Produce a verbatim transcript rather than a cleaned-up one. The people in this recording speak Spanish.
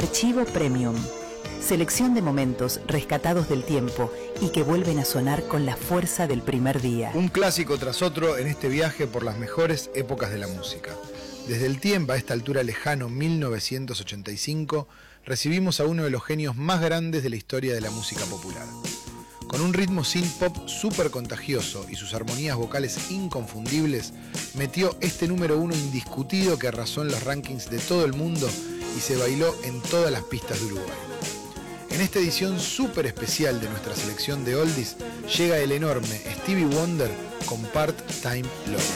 Archivo Premium. Selección de momentos rescatados del tiempo y que vuelven a sonar con la fuerza del primer día. Un clásico tras otro en este viaje por las mejores épocas de la música. Desde el tiempo a esta altura lejano mil novecientos ochenta y cinco, recibimos a uno de los genios más grandes de la historia de la música popular. Con un ritmo synth-pop súper contagioso y sus armonías vocales inconfundibles, metió este número uno indiscutido que arrasó en los rankings de todo el mundo y se bailó en todas las pistas de Uruguay. En esta edición súper especial de nuestra selección de oldies, llega el enorme Stevie Wonder con Part-Time Lover.